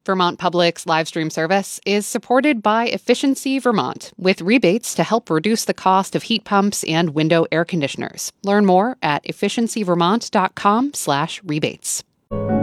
Vermont Public's live stream service is supported by Efficiency Vermont, with rebates to help reduce the cost of heat pumps and window air conditioners. Learn more at efficiencyvermont.com/rebates.